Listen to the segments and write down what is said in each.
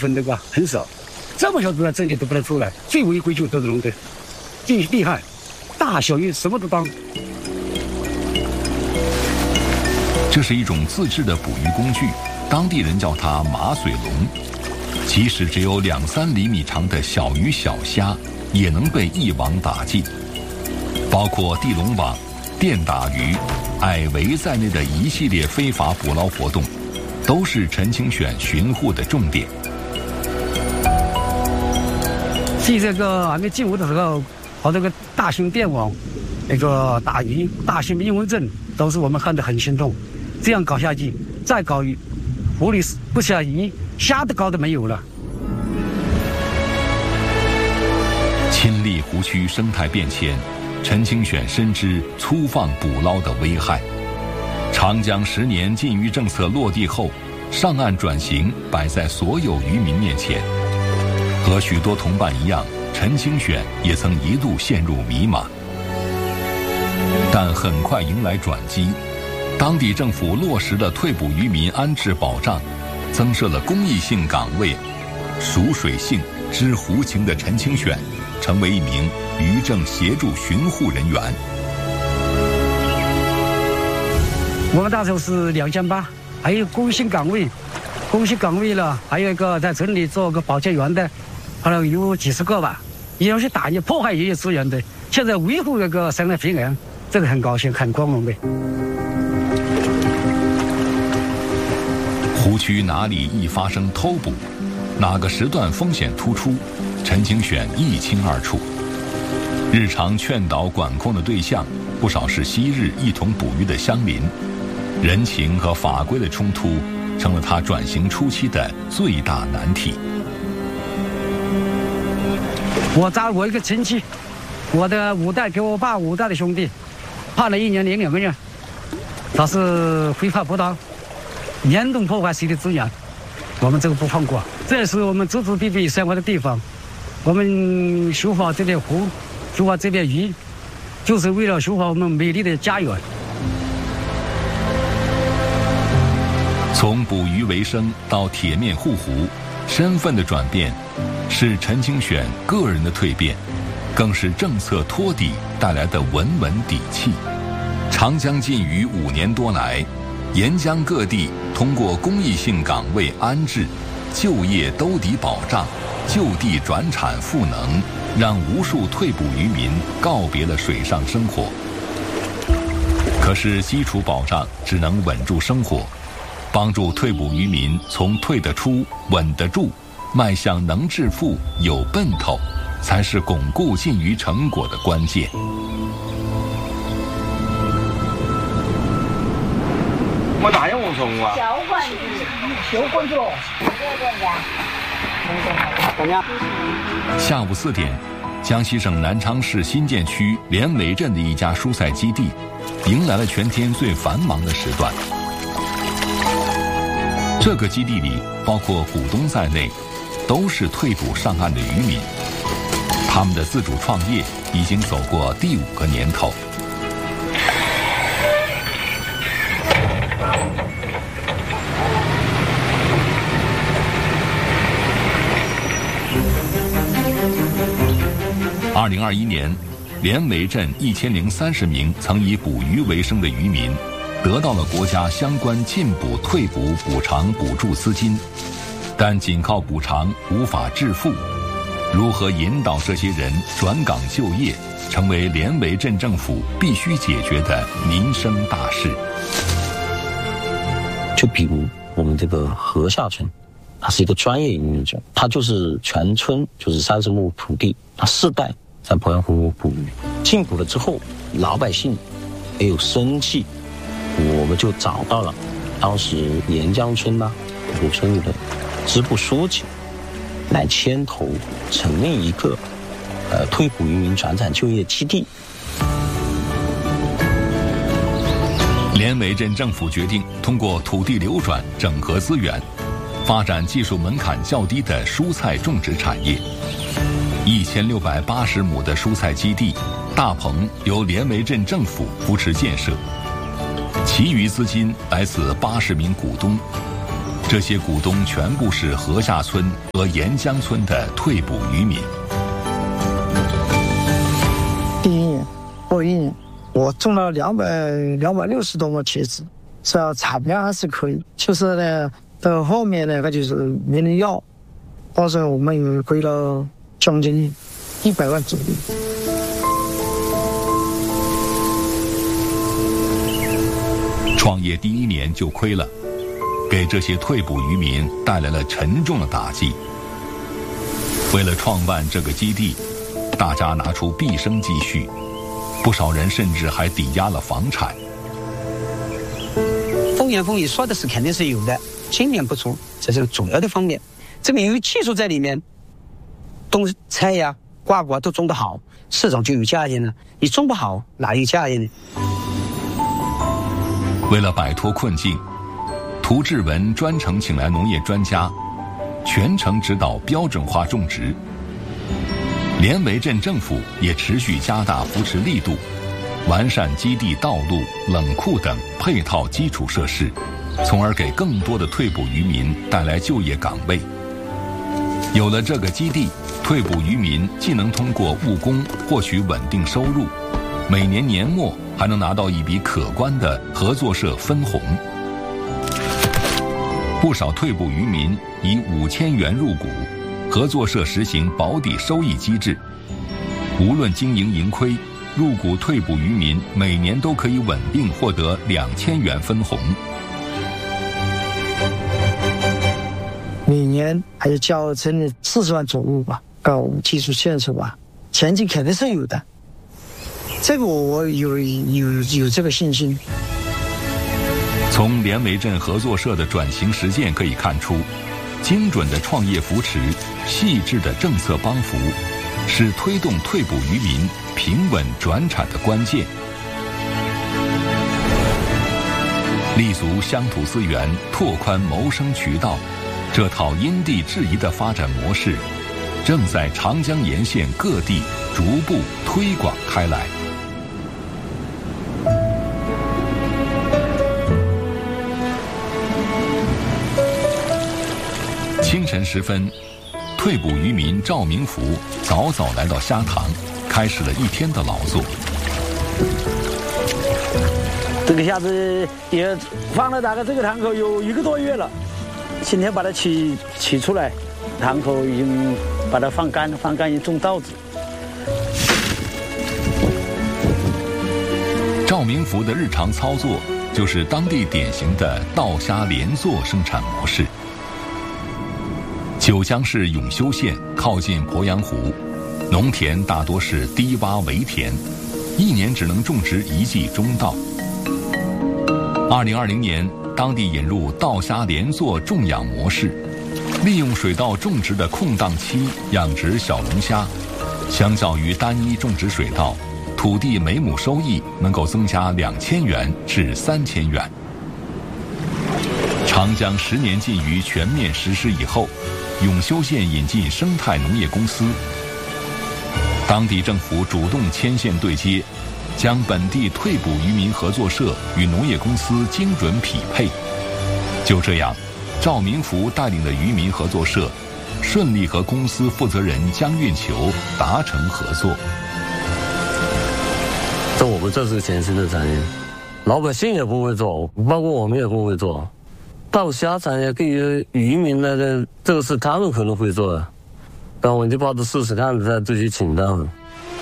分的吧，很少。这么小子在这里都不能出来，最违规就这种的，最厉害，大小鱼什么都当。 这是一种自制的捕鱼工具，当地人叫它马水龙。即使只有2-3厘米长的小鱼小虾，也能被一网打尽。包括地笼网、电打鱼、矮围在内的一系列非法捕捞活动，都是陈清选巡护的重点。 记这个还没进屋的时候，好多个大型电网，那个打鱼、大型英文证，都是我们看得很心痛。这样搞下去，再搞鱼，湖里不下鱼，虾的高都没有了。 亲历湖区生态变迁，陈清选深知粗放捕捞的危害。长江10年禁渔政策落地后，上岸转型摆在所有渔民面前。和许多同伴一样，陈清选也曾一度陷入迷茫，但很快迎来转机。当地政府落实了退捕渔民安置保障，增设了公益性岗位，熟水性、知湖情的陈清选成为一名渔政协助巡护人员。 我们那时候是2800，还有公益性岗位，了，还有一个在城里做个保健员的，好像有几10个吧。也要去打击破坏渔业资源的，现在维护那个生态平衡，这个很高兴，很光荣的。 湖区哪里易发生偷捕，哪个时段风险突出，陈清选一清二楚。日常劝导管控的对象，不少是昔日一同捕鱼的乡邻，人情和法规的冲突，成了他转型初期的最大难题。 我一个亲戚，我的5代给我爸5代的兄弟，判了1年0-2个月，他是非法捕捞，严重破坏水的资源，我们这个不放过。这是我们祖祖辈辈生活的地方，我们修好这片湖，修好这片鱼，就是为了修好我们美丽的家园。 从捕鱼为生到铁面护湖，身份的转变是陈清选个人的蜕变，更是政策托底带来的稳稳底气。长江禁渔5年多来，沿江各地通过公益性岗位安置、就业兜底保障、就地转产赋能，让无数退捕渔民告别了水上生活。可是基础保障只能稳住生活，帮助退捕渔民从退得出、稳得住，迈向能致富、有奔头，才是巩固禁渔成果的关键。 我大有虫啊！ 小罐子，小罐子， 怎么样？ 下午4点，江西省南昌市新建区连尾镇的一家蔬菜基地，迎来了全天最繁忙的时段。这个基地里，包括股东在内，都是退捕上岸的渔民。他们的自主创业已经走过第5个年头。2021年，连尾镇1030名曾以捕鱼为生的渔民，得到了国家相关禁捕、退捕补偿补助资金，但仅靠补偿无法致富。如何引导这些人转岗就业，成为连尾镇政府必须解决的民生大事。 就比如我们这个河下村，它是一个专业渔民村，它就是全村就是30亩土地，它4代在鄱阳湖捕鱼。禁捕了之后，老百姓也有生计，我们就找到了当时沿江村古村里的支部书记来牵头成立一个退捕渔民转产就业基地。 连尾镇政府决定通过土地流转整合资源，发展技术门槛较低的蔬菜种植产业。1680亩的蔬菜基地大棚由连尾镇政府扶持建设，其余资金来自80名股东。 这些股东全部是河下村和沿江村的退捕渔民。 第一年，51年，我种了260多亩茄子，是要产量还是可以。就是呢，到后面那个就是没人要，到时候我们又亏了将近100万左右。 创业第1年就亏了，给这些退捕渔民带来了沉重的打击。为了创办这个基地，大家拿出毕生积蓄，不少人甚至还抵押了房产。 风言风语说的是肯定是有的，今年不出，这是主要的方面。这边有技术在里面，冬菜呀、瓜果都种得好，市场就有价钱了。你种不好，哪有价钱呢？ 为了摆脱困境，涂志文专程请来农业专家，全程指导标准化种植。连围镇政府也持续加大扶持力度，完善基地道路、冷库等配套基础设施，从而给更多的退捕渔民带来就业岗位。有了这个基地，退捕渔民既能通过务工获取稳定收入，每年年末还能拿到一笔可观的合作社分红。不少退捕渔民以5000元入股，合作社实行保底收益机制，无论经营盈亏，入股退捕渔民每年都可以稳定获得2000元分红。 每年还是交成40万左右吧，搞基础建设吧，前景肯定是有的。这个我有这个信心。 从连围镇合作社的转型实践可以看出，精准的创业扶持、细致的政策帮扶，是推动退捕渔民平稳转产的关键。立足乡土资源，拓宽谋生渠道，这套因地制宜的发展模式，正在长江沿线各地逐步推广开来。清晨时分，退捕渔民赵明福早早来到虾塘，开始了一天的劳作。 这个虾子也放了大概这个塘口有1个多月了，今天把它取出来，塘口已经把它放干，已经种稻子。 赵明福的日常操作就是当地典型的稻虾连作生产模式。九江市永修县靠近鄱阳湖，农田大多是低洼围田，一年只能种植1季中稻。2020年，当地引入稻虾连作种养模式，利用水稻种植的空档期养殖小龙虾，相较于单一种植水稻，土地每亩收益能够增加2000元至3000元。长江10年禁渔全面实施以后，永修县引进生态农业公司，当地政府主动牵线对接，将本地退捕渔民合作社与农业公司精准匹配。就这样，赵明福带领的渔民合作社顺利和公司负责人江运球达成合作。 这我们这是全新的产业，老百姓也不会做，包括我们也不会做。稻虾产业对于渔民来的，这个是他们可能会做的，但我就抱着试试看再自己请他们。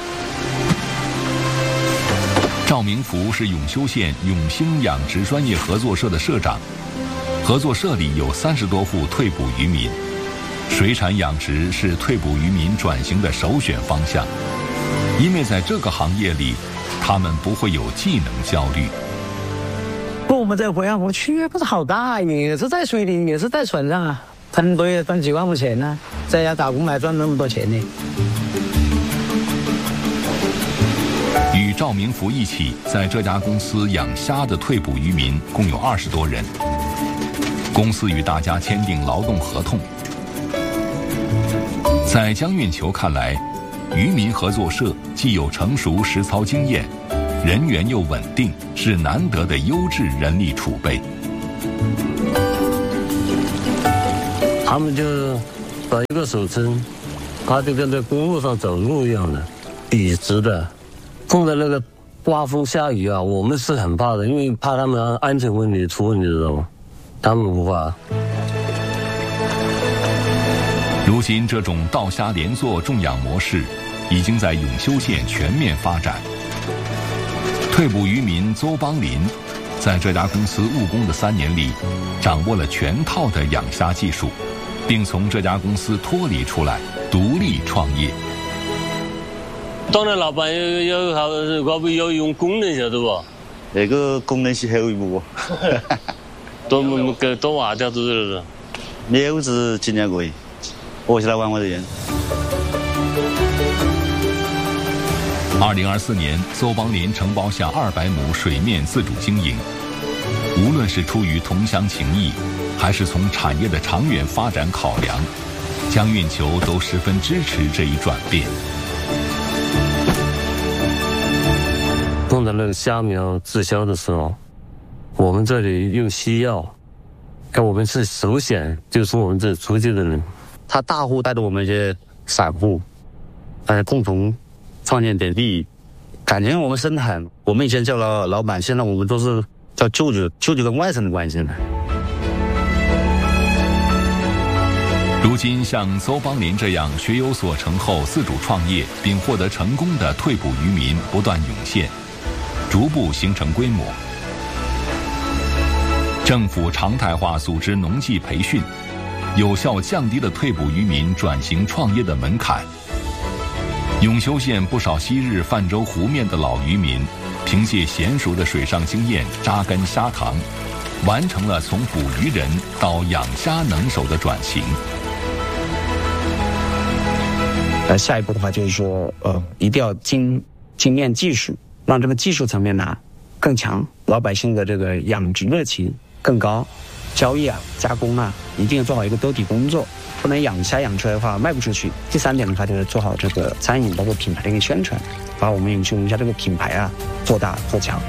赵明福是永修县永兴养殖专业合作社的社长，合作社里有30多户退捕渔民，水产养殖是退捕渔民转型的首选方向，因为在这个行业里，他们不会有技能焦虑。 我们在鄱阳湖区域不是好大，也是在水里，也是在船上啊，很多也赚几万块钱呢，在家打工还赚那么多钱呢。 与赵明福一起在这家公司养虾的退捕渔民共有20多人，公司与大家签订劳动合同。在江运球看来，渔民合作社既有成熟实操经验，人员又稳定，是难得的优质人力储备。 他们就把一个手撑，他就跟在公路上走路一样的，笔直的。碰到那个刮风下雨啊，我们是很怕的，因为怕他们安全问题出问题，知道吗？他们不怕。 如今，这种稻虾连坐种养模式已经在永修县全面发展。退捕渔民邹邦林在这家公司务工的3年里，掌握了全套的养虾技术，并从这家公司脱离出来，独立创业。 当然，老板要用功能，晓得不？ 那个功能是后一步。 多娃掉都是。 没有是今年过去，我现在玩我的人。 2024年，邹邦林承包下200亩水面自主经营。无论是出于同乡情谊，还是从产业的长远发展考量，江运球都十分支持这一转变。 碰到那个虾苗滞销的时候，我们这里用西药，看我们是首选，就是我们这出去的人，他大户带着我们这些散户，共同创建点利益，感情我们深很。我们以前叫老板，现在我们都是叫舅舅跟外甥的关系了。 如今，像邹邦林这样学有所成后自主创业并获得成功的退捕渔民不断涌现，逐步形成规模。政府常态化组织农技培训，有效降低了退捕渔民转型创业的门槛。永修县不少昔日泛舟湖面的老渔民，凭借娴熟的水上经验扎根虾塘，完成了从捕鱼人到养虾能手的转型。 下一步的话就是说，一定要精炼技术，让这个技术层面呢更强，老百姓的这个养殖热情更高，交易啊、加工啊，一定要做好一个兜底工作，不能养虾养出来的话卖不出去。第3点的话就是做好这个餐饮包括品牌的一个宣传，把我们永修一下这个品牌啊做大做强。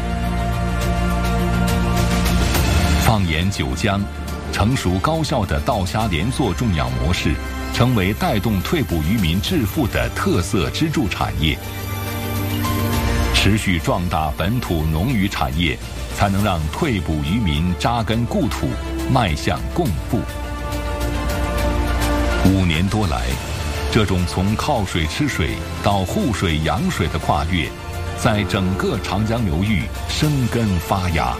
放眼九江，成熟高效的稻虾连坐种养模式，成为带动退捕渔民致富的特色支柱产业。持续壮大本土农渔产业，才能让退捕渔民扎根故土，迈向共富。5年多来，这种从靠水吃水到护水养水的跨越，在整个长江流域生根发芽。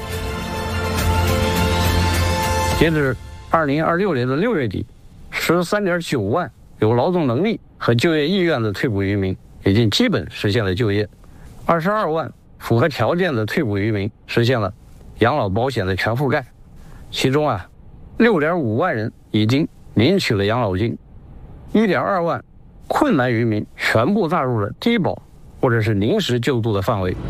截至2026年的6月底，13.9万有劳动能力和就业意愿的退捕渔民已经基本实现了就业，22万符合条件的退捕渔民实现了养老保险的全覆盖，其中6.5万人已经领取了养老金，1.2万困难渔民全部纳入了低保或者是临时救助的范围。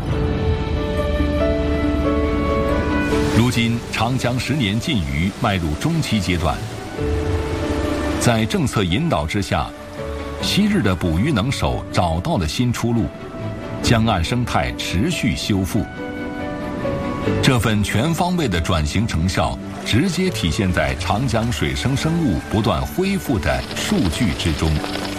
如今，长江10年禁渔迈入中期阶段，在政策引导之下，昔日的捕鱼能手找到了新出路，江岸生态持续修复。这份全方位的转型成效，直接体现在长江水生生物不断恢复的数据之中。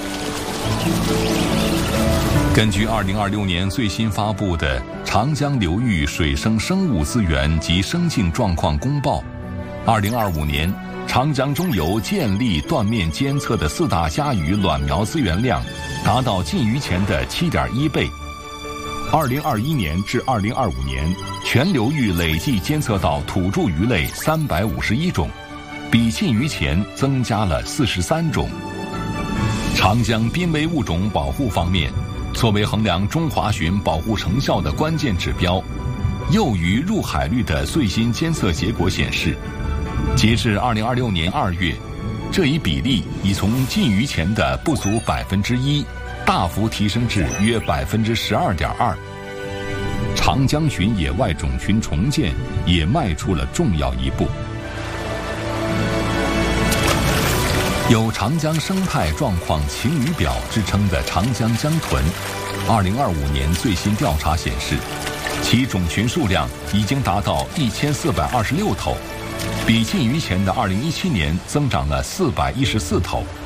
根据2026年最新发布的《长江流域水生生物资源及生境状况公报》，2025年长江中游建立断面监测的4大虾鱼卵苗资源量达到禁渔前的7.1倍。2021年至2025年，全流域累计监测到土著鱼类351种，比禁渔前增加了43种。长江濒危物种保护方面，作为衡量中华鲟保护成效的关键指标，幼鱼入海率的最新监测结果显示，截至2026年2月，这一比例已从禁渔前的不足1%，大幅提升至约12.2%。长江鲟野外种群重建也迈出了重要一步。有长江生态状况晴雨表之称的长江江豚，2025年最新调查显示，其种群数量已经达到1426头， 比进于前的2017年增长了414头。